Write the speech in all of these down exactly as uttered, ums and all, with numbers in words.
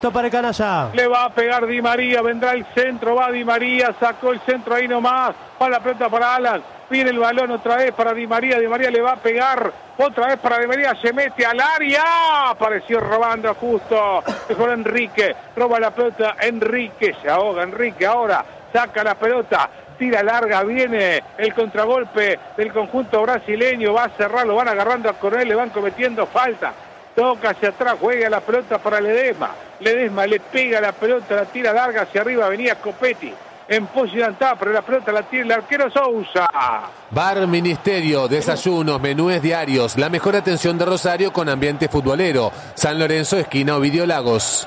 Para el canalla. Le va a pegar Di María, vendrá el centro, va Di María, sacó el centro ahí nomás, va la pelota para Alan, viene el balón otra vez para Di María, Di María le va a pegar, otra vez para Di María, se mete al área, apareció robando justo, mejor Enrique, roba la pelota Enrique, se ahoga Enrique ahora, saca la pelota, tira larga, viene el contragolpe del conjunto brasileño, va a cerrar, lo van agarrando a Coronel, le van cometiendo falta. Toca hacia atrás, juega la pelota para Ledesma. Ledesma le pega la pelota, la tira larga hacia arriba, venía Copetti. En posición pero la pelota la tira el arquero Sousa. Bar Ministerio, desayunos, menúes diarios, la mejor atención de Rosario con ambiente futbolero. San Lorenzo, esquina Ovidio Lagos.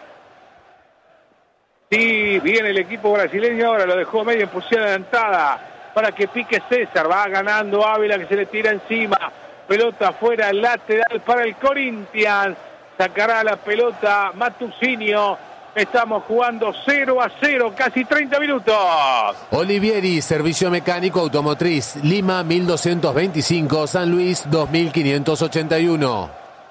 Sí, viene el equipo brasileño, ahora lo dejó medio en posición adelantada para que pique César. Va ganando Ávila que se le tira encima. Pelota afuera, lateral para el Corinthians. Sacará la pelota Matucinio. Estamos jugando cero a cero, casi treinta minutos. Olivieri, servicio mecánico automotriz. Lima mil doscientos veinticinco, San Luis dos mil quinientos ochenta y uno.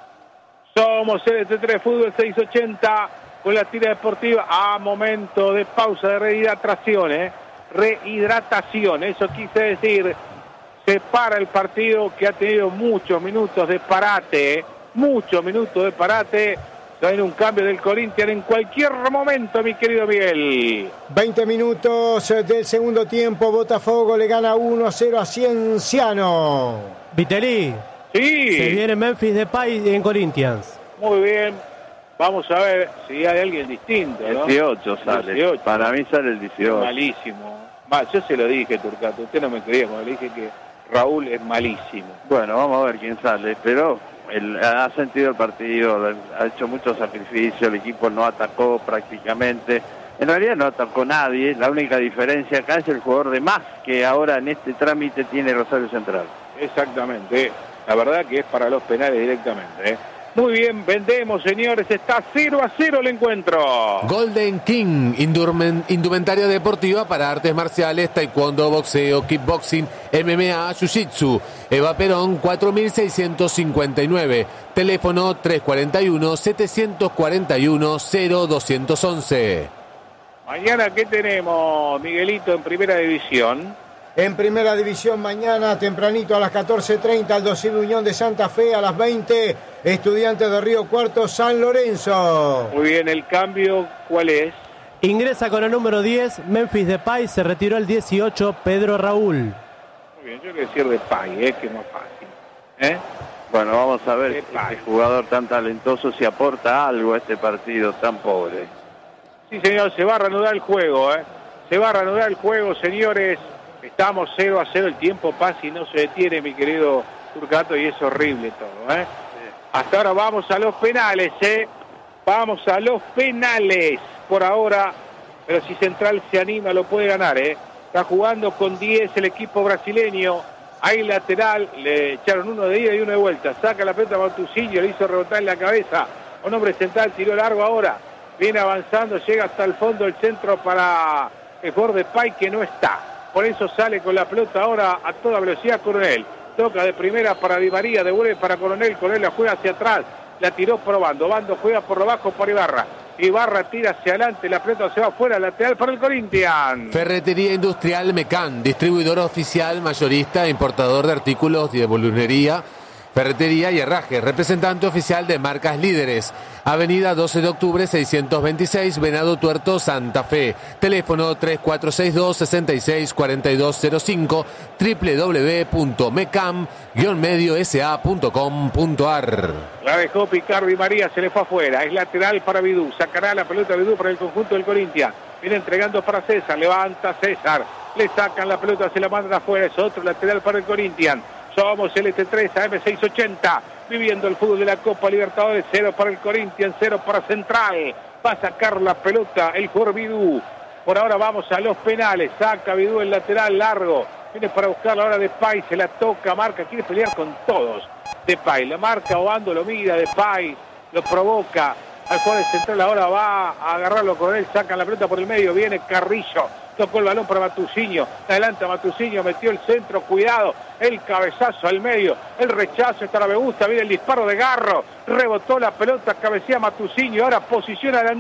Somos L T tres Fútbol seiscientos ochenta con la tira deportiva. A momento de pausa de rehidratación, ¿eh? Rehidratación, eso quise decir. Se para el partido que ha tenido muchos minutos de parate, ¿eh? muchos minutos de parate. Traen un cambio del Corinthians en cualquier momento, mi querido Miguel. veinte minutos del segundo tiempo. Botafogo le gana uno a cero a Cienciano. Vitelí. Sí. Se viene Memphis Depay en Corinthians. Muy bien. Vamos a ver si hay alguien distinto, ¿no? dieciocho sale. dieciocho. Para mí sale el dieciocho. Malísimo. Yo se lo dije, Turcato. Usted no me creía cuando le dije que Raúl es malísimo. Bueno, vamos a ver quién sale. Pero él ha sentido el partido, ha hecho mucho sacrificio, el equipo no atacó prácticamente. En realidad no atacó nadie. La única diferencia acá es el jugador de más que ahora en este trámite tiene Rosario Central. Exactamente. La verdad que es para los penales directamente, ¿eh? Muy bien, vendemos, señores. Está cero a cero el encuentro. Golden King, indurmen, indumentaria deportiva para artes marciales, taekwondo, boxeo, kickboxing, M M A, jiu-jitsu. Eva Perón, cuatro mil seiscientos cincuenta y nueve. Teléfono tres cuatro uno, siete cuatro uno, cero dos once. Mañana, ¿qué tenemos, Miguelito, en primera división? En primera división mañana, tempranito a las catorce treinta, Aldo Civi Unión de Santa Fe, a las veinte, Estudiantes de Río Cuarto, San Lorenzo. Muy bien, ¿el cambio cuál es? Ingresa con el número diez, Memphis Depay, se retiró el dieciocho, Pedro Raúl. Muy bien, yo quiero decir Depay, ¿eh? Que es más fácil. ¿Eh? Bueno, vamos a ver Depay. este jugador tan talentoso si aporta algo a este partido tan pobre. Sí, señor, se va a reanudar el juego, ¿eh? Se va a reanudar el juego, señores. Estamos cero a cero, el tiempo pasa y no se detiene, mi querido Turcato, y es horrible todo, ¿eh? Hasta ahora vamos a los penales, ¿eh? Vamos a los penales por ahora, pero si Central se anima lo puede ganar, ¿eh? Está jugando con diez el equipo brasileño, hay lateral, le echaron uno de ida y uno de vuelta, saca la pelota Matucinio, le hizo rebotar en la cabeza, un hombre central, tiró largo ahora, viene avanzando, llega hasta el fondo del centro para el jugador de Depay que no está. Por eso sale con la pelota ahora a toda velocidad Coronel. Toca de primera para Di María, devuelve para Coronel. Coronel la juega hacia atrás. La tiró probando. Bando juega por abajo por Ibarra. Ibarra tira hacia adelante. La pelota se va afuera. Lateral para el Corinthians. Ferretería Industrial Mecan, distribuidor oficial, mayorista, importador de artículos de bolunería, ferretería y herraje. Representante oficial de marcas líderes. Avenida doce de octubre seiscientos veintiséis, Venado Tuerto, Santa Fe. Teléfono tres cuatro seis dos, seis seis cuatro dos cero cinco, doble u doble u doble u punto mecam guion medio s a punto com punto a r. La dejó picar Di María, se le fue afuera. Es lateral para Vidú. Sacará la pelota Vidú para el conjunto del Corinthians. Viene entregando para César. Levanta César. Le sacan la pelota, se la mandan afuera. Es otro lateral para el Corinthians. Somos L T tres A M seiscientos ochenta, viviendo el fútbol de la Copa Libertadores. Cero para el Corinthians, cero para Central. Va a sacar la pelota el jugador Vidú. Por ahora vamos a los penales. Saca Vidú el lateral largo. Viene para buscar la hora de Depay. Se la toca, marca. Quiere pelear con todos. Depay la marca, Obando lo mira. Depay lo provoca. al jugador central, ahora va a agarrarlo con él, sacan la pelota por el medio, viene Carrillo, tocó el balón para Matusinho, adelanta Matusinho, metió el centro, cuidado, el cabezazo al medio, el rechazo, esta la me gusta, viene el disparo de Garro, rebotó la pelota, cabecea Matusinho, ahora posiciona